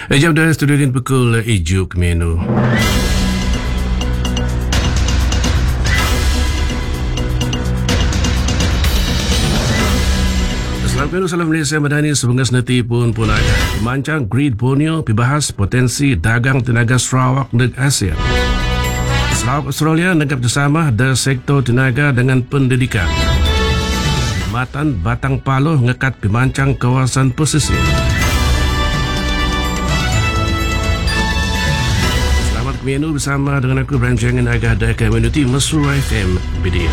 Jam dari studio ini pukul 7 menu. Selamat salam Malaysia Madani sebengas nanti pun ada. Pemancang Great Borneo dibahas potensi dagang tenaga Sarawak dan ASEAN. Sarawak Australia negap bersama dari sektor tenaga dengan pendidikan. Matan Batang Paloh ngekat pemancang kawasan pesisir. Selamat menu bersama dengan aku Brian Jangan Agah dari Community Mesura FM BDA.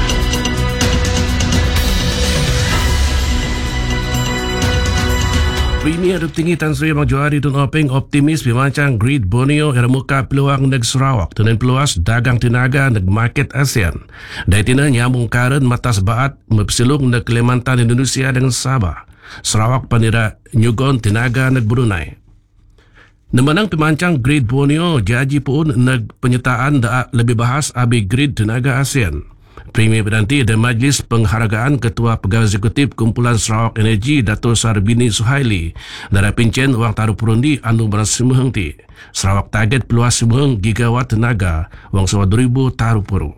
Premier Tinggi Tan Sri Abang Johari Tun Openg optimis pemancang Great Borneo era muka peluang neg Sarawak dengan peluas dagang tenaga neg market ASEAN. Dari tina nyambung karen matas baat mepsilung neg Kalimantan Indonesia dengan Sabah. Sarawak panira nyugon tenaga neg Brunei. Nemenang pemancang Great Borneo jaji pun neg penyertaan dah lebih bahas abi Great Tenaga ASEAN. Premier Penanti dan Majlis Penghargaan Ketua Pegawai Eksekutif Kumpulan Sarawak Energi Dato' Sarbini Suhaili dari pincen wang taruh purundi anu berasimuheng ti. Sarawak target peluas simuheng gigawatt tenaga wang sewa 2000 taruh puru.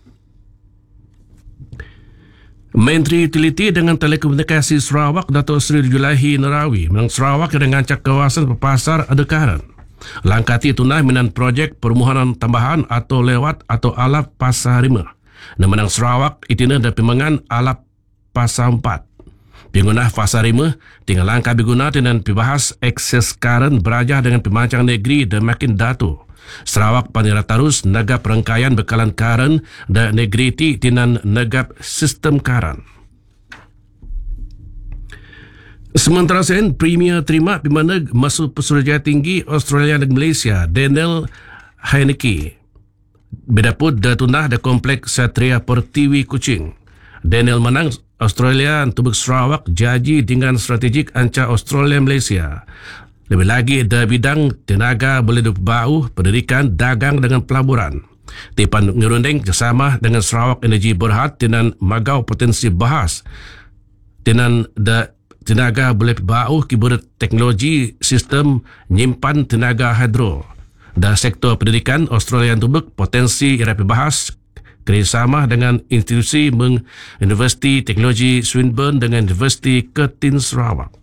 Menteri Utiliti dengan Telekomunikasi Sarawak Dato' Sri Julahi Narawi menang Sarawak dengan ngancak kawasan pepasar adekaran. Langkah ti tunai minan projek permohonan tambahan atau lewat atau alap pasar rimah. Nemenang Sarawak itina dan pemangan alap pasar 4. Pengguna pasar 5 tinggal langkah berguna dengan pibahas akses karen berajah dengan pemancang negeri dan makin datu. Sarawak panira tarus negap rangkaian bekalan karen dan negeri ti tinan negap sistem karen. Sementara sen Premier terima pimaneg masuk Pesuruhjaya Tinggi Australia dan Malaysia Daniel Heineke. Bedaput dah tunah da kompleks Satria Pertiwi Kuching. Daniel menang Australia untuk Sarawak jaji dengan strategik anca Australia Malaysia. Lebih lagi da bidang tenaga boleh bau pendidikan dagang dengan pelaburan. Tipan ngerunding bersama dengan Sarawak Energi Berhad dengan magau potensi bahas. Dengan da tenaga boleh bau kibur teknologi sistem nyimpan tenaga hidro. Dan sektor pendidikan Australia Tubek potensi ia bahas kerjasama dengan institusi Universiti Teknologi Swinburne dengan Universiti Kertin Sarawak.